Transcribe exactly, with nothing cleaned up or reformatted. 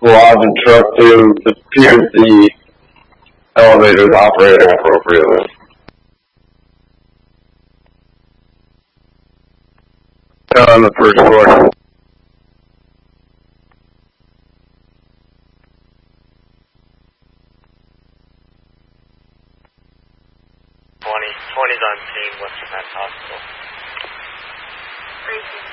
laws and truck to dispute the elevators operating appropriately. On the first floor. twenty, twenty's on scene, Western Mass Hospital. Racing.